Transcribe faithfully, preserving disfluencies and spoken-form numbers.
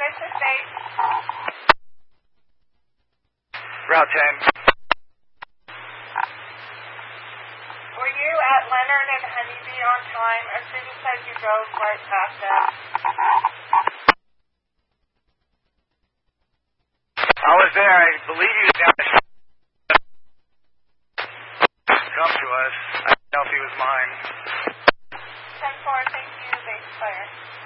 this is Nate. Route ten. Were you at Leonard and Honeybee on time? As soon as said you drove right past us. I was there. I believe he was down the street. Come to us. I don't know if he was mine. ten four, thank you, base fire.